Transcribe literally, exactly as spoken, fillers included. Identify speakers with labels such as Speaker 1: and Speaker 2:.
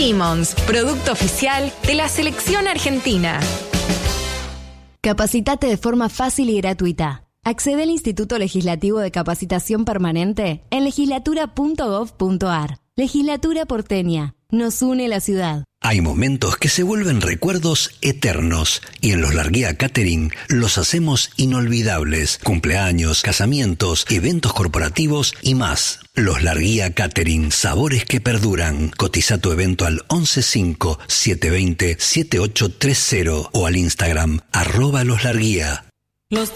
Speaker 1: Simmons, producto oficial de la selección argentina.
Speaker 2: Capacitate de forma fácil y gratuita. Accede al Instituto Legislativo de Capacitación Permanente en legislatura punto gov punto ar. Legislatura porteña. Nos une la ciudad.
Speaker 3: Hay momentos que se vuelven recuerdos eternos y en Los Larguía Catering los hacemos inolvidables. Cumpleaños, casamientos, eventos corporativos y más. Los Larguía Catering, sabores que perduran. Cotiza tu evento al once cinco, siete dos cero, siete ocho tres cero o al Instagram arroba Los Larguía.
Speaker 4: Los